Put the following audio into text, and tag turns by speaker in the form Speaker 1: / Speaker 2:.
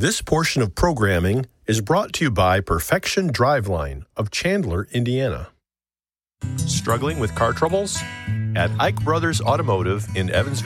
Speaker 1: This portion of programming is brought to you by Perfection Driveline of Chandler, Indiana. Struggling with car troubles? At Ike Brothers Automotive in Evansville,